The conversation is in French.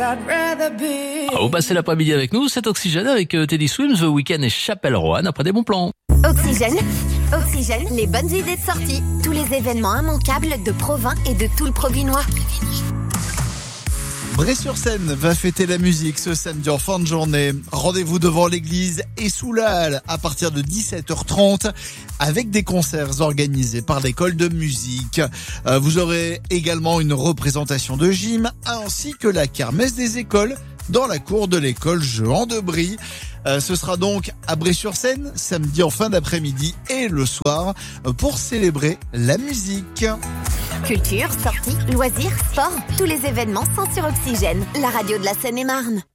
Vous passez l'après-midi avec nous, c'est Oxygène avec Teddy Swims, The Weeknd et Chapelle Roanne après des bons plans. Oxygène, les bonnes idées de sortie. Tous les événements immanquables de Provins et de tout le Provinois. Bray-sur-Seine va fêter la musique ce samedi en fin de journée. Rendez-vous devant l'église et sous la halle à partir de 17h30 avec des concerts organisés par l'école de musique. Vous aurez également une représentation de gym ainsi que la kermesse des écoles dans la cour de l'école Jehan de Brie. Ce sera donc à Bray-sur-Seine samedi en fin d'après-midi et le soir pour célébrer la musique. Culture, sorties, loisirs, sport, tous les événements sont sur Oxygène, la radio de la Seine-et-Marne.